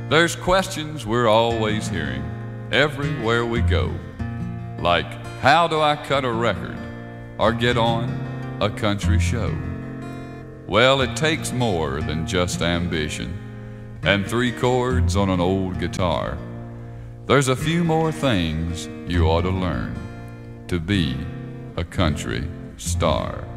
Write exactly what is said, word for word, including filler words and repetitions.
There's questions we're always hearing everywhere we go, like how do I cut a record or get on a country show? Well, it takes more than just ambition and three chords on an old guitar. There's a few more things you ought to learn to be a country star.